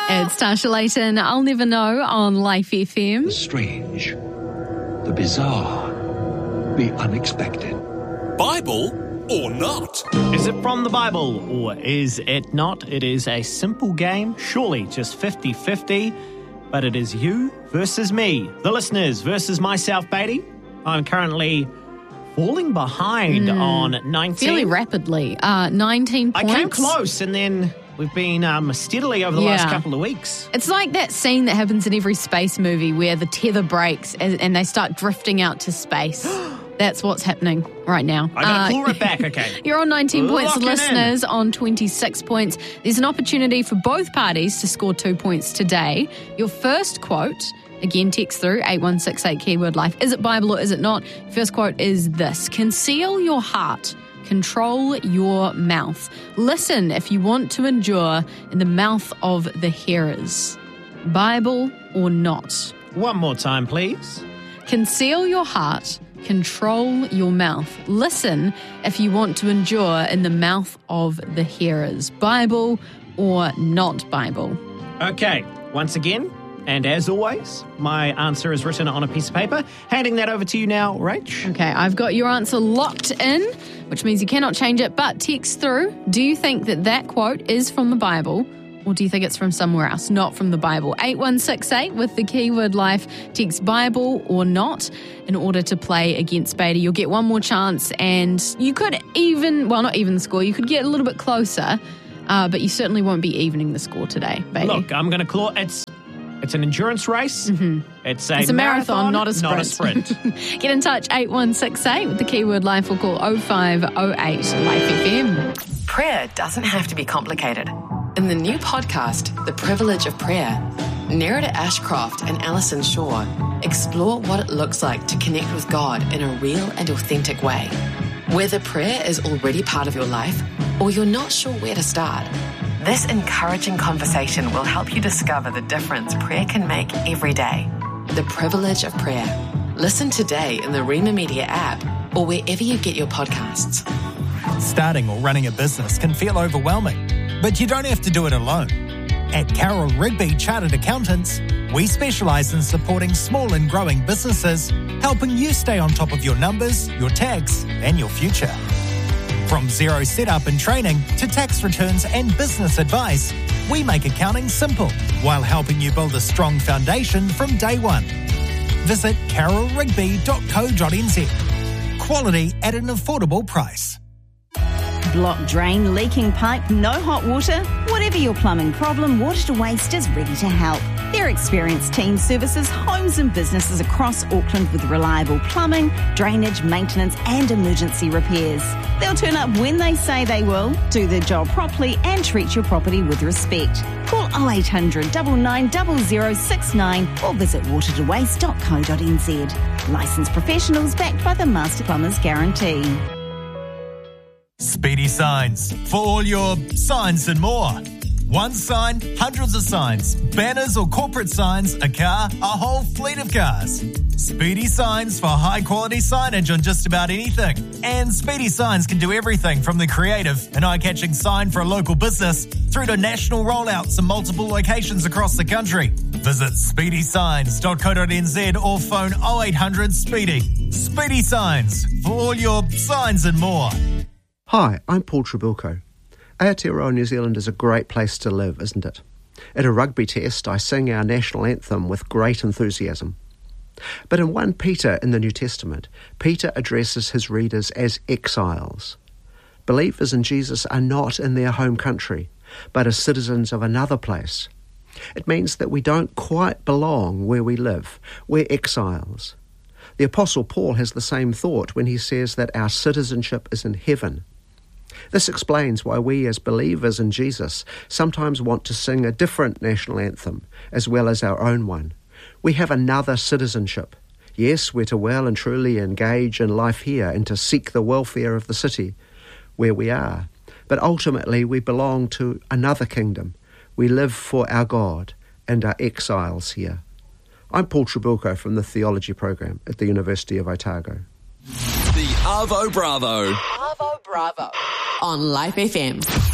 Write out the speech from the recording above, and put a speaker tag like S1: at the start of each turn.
S1: It's Tasha Layton. I'll never know on Life FM.
S2: The strange, the bizarre, the unexpected.
S3: Bible or not?
S4: Is it from the Bible or is it not? It is a simple game, surely just 50-50, but it is you versus me, the listeners versus myself, Beatty. I'm currently falling behind on 19.
S1: Fairly rapidly. 19 points.
S4: I came close, and then we've been steadily over the last couple of weeks.
S1: It's like that scene that happens in every space movie where the tether breaks and they start drifting out to space. That's what's happening right now.
S4: I got to claw it back, okay.
S1: You're on 19 points,
S4: Locking
S1: listeners on 26 points. There's an opportunity for both parties to score 2 points today. Your first quote, again, text through 8168 keyword life. Is it Bible or is it not? First quote is this: conceal your heart, control your mouth. Listen if you want to endure in the mouth of the hearers. Bible or not?
S4: One more time, please.
S1: Conceal your heart, control your mouth. Listen if you want to endure in the mouth of the hearers. Bible or not Bible?
S4: Okay, once again, and as always, my answer is written on a piece of paper. Handing that over to you now, Rach.
S1: Okay, I've got your answer locked in, which means you cannot change it, but text through. Do you think that quote is from the Bible, or do you think it's from somewhere else, not from the Bible? 8168 with the keyword life. Text Bible or not in order to play against Beatty. You'll get one more chance, and you could not even the score, you could get a little bit closer, but you certainly won't be evening the score today, Beatty.
S4: Look, I'm going to claw. It's an endurance race.
S1: Mm-hmm.
S4: It's a
S1: marathon, not a sprint. Get in touch, 8168 with the keyword life, or call 0508 Life FM.
S5: Prayer doesn't have to be complicated. In the new podcast, The Privilege of Prayer, Nerida Ashcroft and Alison Shaw explore what it looks like to connect with God in a real and authentic way. Whether prayer is already part of your life or you're not sure where to start, this encouraging conversation will help you discover the difference prayer can make every day. The Privilege of Prayer. Listen today in the Rema Media app or wherever you get your podcasts.
S6: Starting or running a business can feel overwhelming, but you don't have to do it alone. At Carroll Rigby Chartered Accountants, we specialise in supporting small and growing businesses, helping you stay on top of your numbers, your tax, and your future. From zero setup and training to tax returns and business advice, we make accounting simple while helping you build a strong foundation from day one. Visit carrollrigby.co.nz. Quality at an affordable price.
S7: Blocked drain, leaking pipe, no hot water? Whatever your plumbing problem, Water to Waste is ready to help. Their experienced team services homes and businesses across Auckland with reliable plumbing, drainage, maintenance and emergency repairs. They'll turn up when they say they will, do their job properly and treat your property with respect. Call 0800 9900 69 or visit watertowaste.co.nz. Licensed professionals backed by the Master Plumbers Guarantee.
S6: Speedy Signs, for all your signs and more. One sign, hundreds of signs, banners or corporate signs, a car, a whole fleet of cars. Speedy Signs for high quality signage on just about anything. And Speedy Signs can do everything from the creative and eye-catching sign for a local business through to national rollouts in multiple locations across the country. Visit speedysigns.co.nz or phone 0800 Speedy. Speedy Signs for all your signs and more.
S8: Hi, I'm Paul Trabilko. Aotearoa, New Zealand is a great place to live, isn't it? At a rugby test, I sing our national anthem with great enthusiasm. But in 1 Peter in the New Testament, Peter addresses his readers as exiles. Believers in Jesus are not in their home country, but are citizens of another place. It means that we don't quite belong where we live. We're exiles. The Apostle Paul has the same thought when he says that our citizenship is in heaven. This explains why we as believers in Jesus sometimes want to sing a different national anthem as well as our own one. We have another citizenship. Yes, we're to well and truly engage in life here and to seek the welfare of the city where we are. But ultimately we belong to another kingdom. We live for our God and are exiles here. I'm Paul Trabilko from the Theology Program at the University of Otago.
S3: The Arvo Bravo.
S5: Arvo Bravo on Life FM.